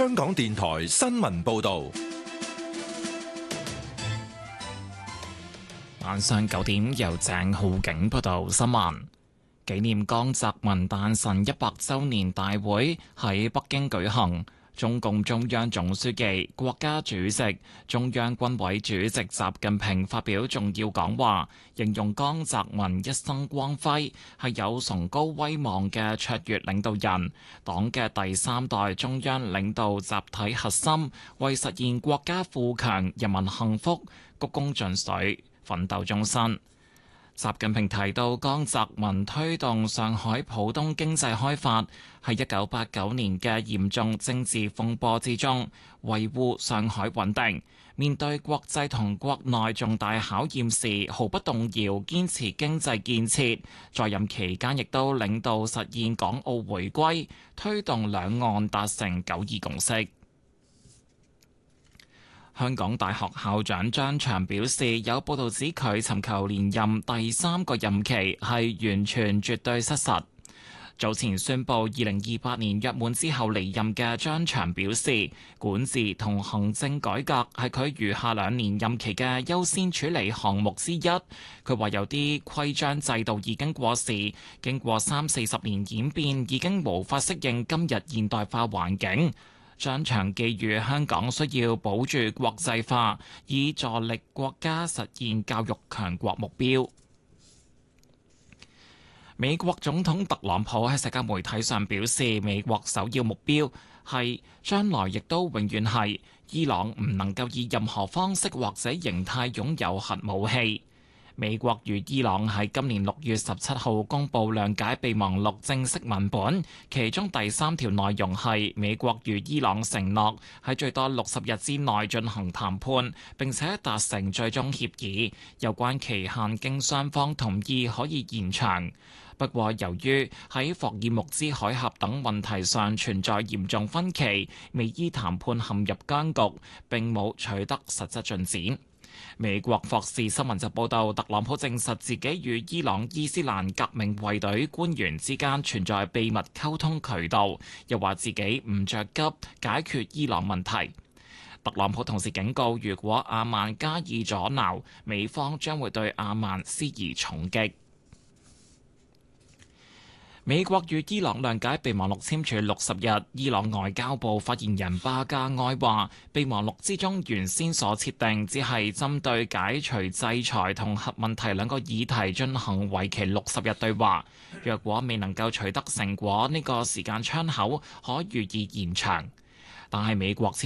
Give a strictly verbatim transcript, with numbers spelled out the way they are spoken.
香港電台新聞報道。 晚上九點，由鄭浩景報道新聞。紀念江澤民誕辰一百週年大會喺北京舉行，中共中央總書記、國家主席、中央軍委主席習近平發表重要講話，形容江澤民一生光輝，係有崇高威望嘅卓越領導人，黨嘅第三代中央領導集體核心，為實現國家富強、人民幸福鞠躬盡瘁，奮鬥終身。習近平提到，江澤民推動上海浦東經濟開發，喺一九八九年嘅嚴重政治風波之中維護上海穩定，面對國際同國內重大考驗時毫不動搖堅持經濟建設，在任期間亦都領導實現港澳回歸，推動兩岸達成九二共識。香港大學校長張翔表示，有報道指佢尋求連任第三個任期係完全絕對失實。早前宣布二零二八年約滿之後離任嘅張翔表示，管治同行政改革係佢餘下兩年任期嘅優先處理項目之一。佢話有啲規章制度已經過時，經過三四十年演變，已經無法適應今日現代化環境。張翔寄語香港需要保住國際化，以助力國家實現教育強國目標。美國總統特朗普喺社交媒體上表示，美國首要目標係將來亦都永遠係伊朗唔能夠以任何方式或者形態擁有核武器。美國與伊朗喺今年六月十七號公布諒解備忘錄正式文本，其中第三條內容係美國與伊朗承諾喺最多六十日之內進行談判，並且達成最終協議，有關期限經雙方同意可以延長。不過，由於喺霍爾木茲海峽等問題上存在嚴重分歧，美伊談判陷入僵局，並冇取得實質進展。美國霍士新聞就報道，特朗普證實自己與伊朗伊斯蘭革命衛隊官員之間存在秘密溝通渠道，又話自己唔着急解決伊朗問題。特朗普同時警告，如果阿曼加以阻撓，美方將會對阿曼施以重擊。美國與伊朗諒解備忘錄簽署六十日，伊朗外交部發言人巴加埃話，備忘錄之中原先所設定只係針對解除制裁同核問題兩個議題進行為期六十日對話，若果未能夠取得成果，呢個時間窗口可予以延長。但係美國簽